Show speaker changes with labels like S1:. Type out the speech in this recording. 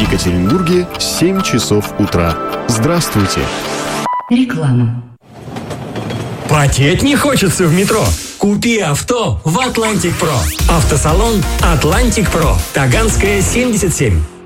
S1: Екатеринбурге 7 часов утра. Здравствуйте.
S2: Реклама.
S3: Потеть не хочется в метро? Купи авто в Atlantic Pro. Автосалон Atlantic Pro. Таганская, 77.